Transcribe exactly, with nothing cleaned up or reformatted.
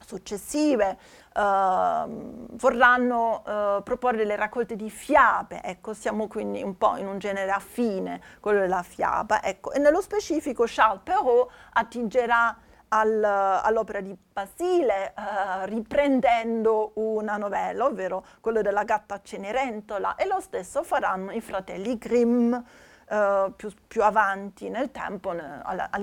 successive eh, vorranno eh, proporre le raccolte di fiabe, ecco, siamo quindi un po' in un genere affine, quello della fiaba, ecco, e nello specifico Charles Perrault attingerà al, all'opera di Basile eh, riprendendo una novella, ovvero quello della gatta Cenerentola, e lo stesso faranno i fratelli Grimm eh, più, più avanti nel tempo, ne,